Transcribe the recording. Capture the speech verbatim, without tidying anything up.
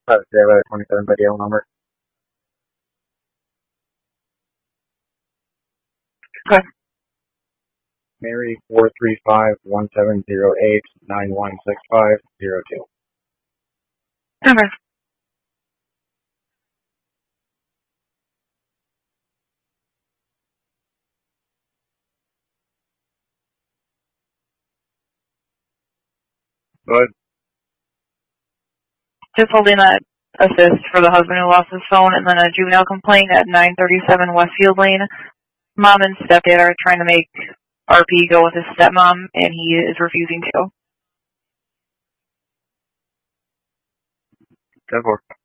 Uh, do you have a twenty-seven video number? Okay. Mary four three five one seven zero eight nine one six five zero two. Okay. Good. Just holding that assist for the husband who lost his phone, and then a juvenile complaint at nine thirty-seven Westfield Lane. Mom and stepdad are trying to make R P go with his stepmom, and he is refusing to. Ten four.